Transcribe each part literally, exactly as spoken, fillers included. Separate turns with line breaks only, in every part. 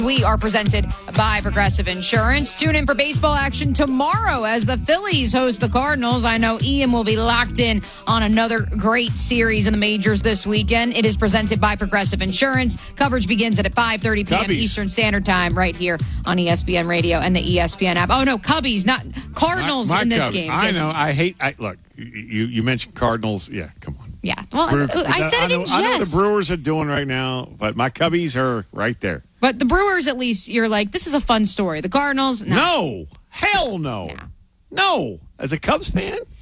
We are presented by Progressive Insurance. Tune in for baseball action tomorrow as the Phillies host the Cardinals. I know Ian will be locked in on another great series in the majors this weekend. It is presented by Progressive Insurance. Coverage begins at five thirty p.m.
Cubbies.
Eastern Standard Time right here on E S P N Radio and the E S P N app. Oh, no, Cubbies, not Cardinals
My- my
in this
Cubs.
game.
I know. I hate. I, look, you you mentioned Cardinals. Yeah, come on.
Yeah, well,
Brew-
I said
I
it
know,
in jest.
I know what the Brewers are doing right now, but my Cubbies are right there.
But the Brewers, at least, you're like, this is a fun story. The Cardinals, no.
No, hell no,
Yeah.
no. As a Cubs fan, are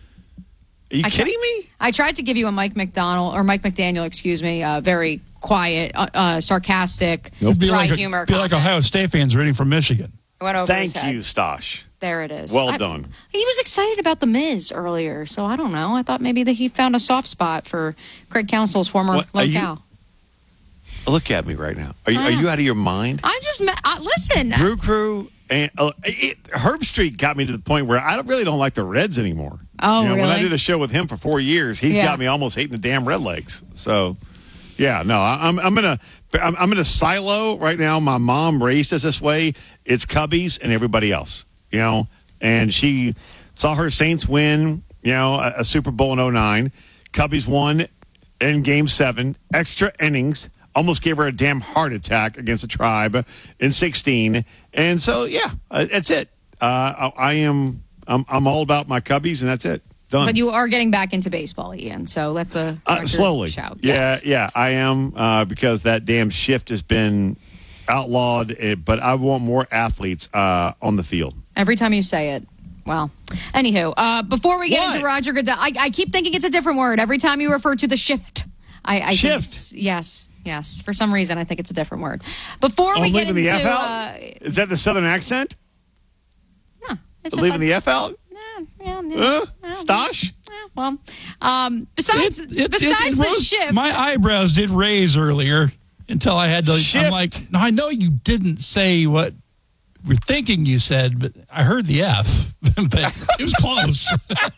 you
I
kidding
tried,
me?
I tried to give you a Mike McDonald or Mike McDaniel, excuse me, uh, very quiet, uh, uh, sarcastic,
It'd be
dry
like a,
humor.
Be like
comment.
Ohio State fans rooting for Michigan.
Went over his
Thank
head.
you, Stosh.
There it is.
Well
I-
done.
He was excited about The Miz earlier, so I don't know. I thought maybe that he found a soft spot for Craig Counsell's former
What, are you-
locale.
Look at me right now. Are you
I
are
am.
you out of your mind?
I'm just, ma- uh, listen.
Brew Crew and uh, it, Herb Street got me to the point where I don't, really don't like the Reds anymore.
Oh,
you know, When I
really?
did a show with him for four years, he's
Yeah.
got me almost hating the damn Redlegs. So, yeah, no, I, I'm I'm gonna I'm, I'm in a silo right now. My mom raised us this way. It's Cubbies and everybody else, you know. And she saw her Saints win, you know, a, a Super Bowl in oh nine. Cubbies won in Game Seven, extra innings. Almost gave her a damn heart attack against the Tribe in sixteen. And so, yeah, uh, that's it. Uh, I, I am I'm, I'm all about my Cubbies, and that's it. Done.
But you are getting back into baseball, Ian, so let the
Uh,
record
slowly.
shout.
Yeah,
Yes.
yeah, I am uh, because that damn shift has been outlawed. eh, But I want more athletes uh, on the field.
Every time you say it. Well, anywho, uh, before we get
What?
into Roger Goodell, I, I keep thinking it's a different word. Every time you refer to the shift. I, I think
Shift?
it's- yes, yes. For some reason, I think it's a different word. Before
Oh,
we
I'm
get
leaving
into...
the F out?
Uh,
Is that the Southern accent?
no, it's just
Leaving
like,
the F out?
yeah, yeah, yeah,
Uh,
yeah,
Stosh?
yeah, well, um, besides,
It- it-
besides
it- it
the
was-
shift...
My eyebrows did raise earlier until I had to.
Shift.
I'm like, no, I know you didn't say what we're thinking you said, but I heard the F, but it was close.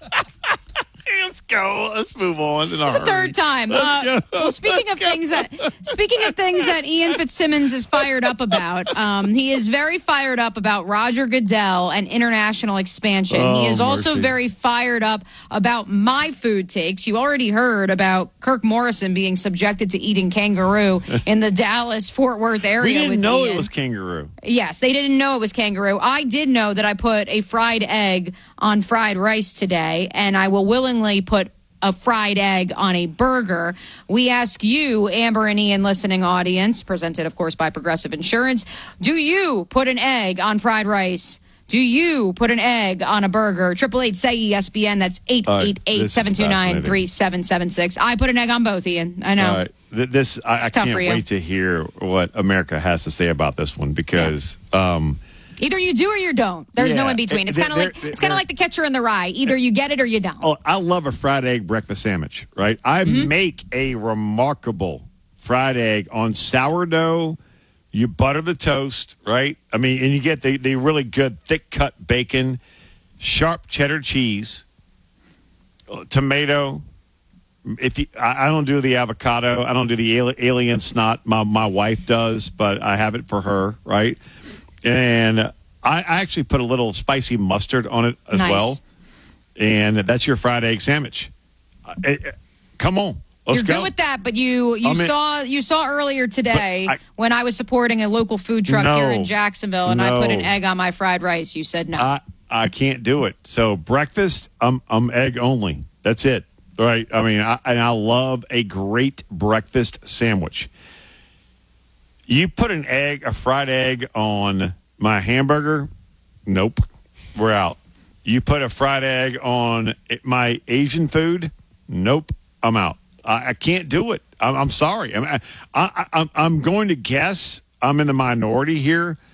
Let's go. Let's move on.
It's the third time. Uh,
go.
well, speaking
Let's
of
go.
things that speaking of things that Ian Fitzsimmons is fired up about, um, he is very fired up about Roger Goodell and international expansion. he
Oh,
is also
mercy.
very fired up about my food takes. You already heard about Kirk Morrison being subjected to eating kangaroo in the Dallas-Fort Worth area.
We didn't
with
know
Ian.
it was kangaroo.
Yes, they didn't know it was kangaroo. I did know that I put a fried egg on fried rice today, and I will willingly put a fried egg on a burger. We ask you, Amber and Ian listening audience, presented, of course, by Progressive Insurance, do you put an egg on fried rice? Do you put an egg on a burger? Triple eight say E S P N. That's eight eight eight, seven two nine, three seven seven six. I put an egg on both, Ian. I know.
All right. Th- This I, I
It's tough
can't
for you.
wait to hear what America has to say about this one because um,
Either you do or you don't. There's no
Yeah.
in between. It's
It-
kind of
they're-
like it's kind
they're-
of like the catcher in the rye. Either you get it or you don't.
oh, I love a fried egg breakfast sandwich. Right, I
Mm-hmm.
make a remarkable fried egg on sourdough. You butter the toast, right? I mean, and you get the, the really good thick cut bacon, sharp cheddar cheese, uh, tomato. If you, I, I don't do the avocado, I don't do the ali- alien snot. My my wife does, but I have it for her, right? And I, I actually put a little spicy mustard on it as
Nice.
well, and that's your fried egg sandwich. Uh, eh, eh, come on, let's
You're
go.
good with that, but you you
I mean-
saw you saw earlier today
But I-
when I was supporting a local food truck
No.
here in Jacksonville, and I put an
No.
egg on my fried rice. You said no.
I I can't do it. So breakfast, I'm I'm egg only. That's it. Right? I mean, I, and I love a great breakfast sandwich. You put an egg, a fried egg, on my hamburger. Nope, we're out. You put a fried egg on it- my Asian food. Nope, I'm out. I, I can't do it. I'm, I'm sorry. I'm, I, I, I'm I'm going to guess I'm in the minority here.